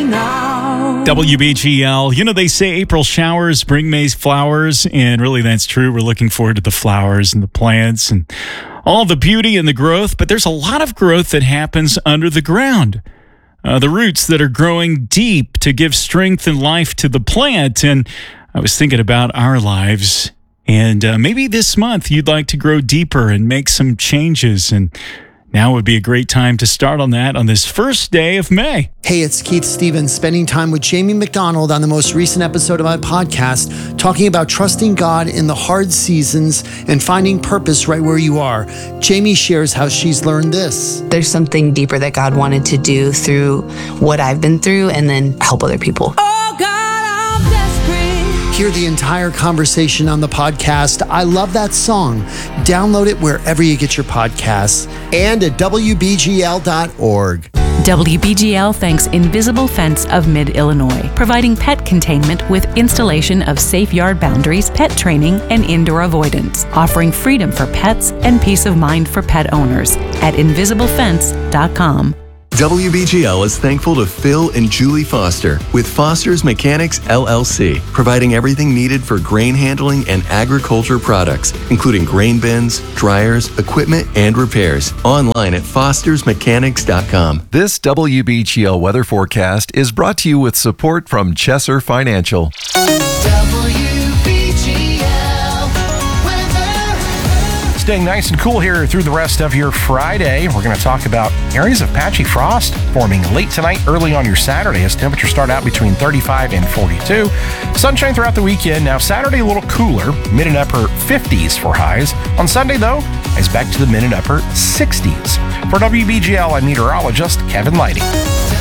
now. WBGL. You know, they say April showers bring May's flowers, and really that's true. We're looking forward to the flowers and the plants and all the beauty and the growth, but there's a lot of growth that happens under the ground. The roots that are growing deep to give strength and life to the plant. And I was thinking about our lives, and maybe this month you'd like to grow deeper and make some changes, and now would be a great time to start on that on this first day of May. Hey, it's Keith Stevens spending time with Jamie McDonald on the most recent episode of my podcast, talking about trusting God in the hard seasons and finding purpose right where you are. Jamie shares how she's learned this. There's something deeper that God wanted to do through what I've been through and then help other people. Oh God, I'm desperate. Hear the entire conversation on the podcast. I love that song. Download it wherever you get your podcasts and at WBGL.org. WBGL thanks Invisible Fence of Mid-Illinois, providing pet containment with installation of safe yard boundaries, pet training, and indoor avoidance, offering freedom for pets and peace of mind for pet owners at invisiblefence.com. WBGL is thankful to Phil and Julie Foster with Foster's Mechanics LLC, providing everything needed for grain handling and agriculture products, including grain bins, dryers, equipment, and repairs. Online at fostersmechanics.com. This WBGL weather forecast is brought to you with support from Chesser Financial. Staying nice and cool here through the rest of your Friday. We're going to talk about areas of patchy frost forming late tonight, early on your Saturday as temperatures start out between 35 and 42. Sunshine throughout the weekend. Now Saturday a little cooler, mid and upper 50s for highs. On Sunday though, highs back to the mid and upper 60s. For WBGL, I'm meteorologist Kevin Lighty.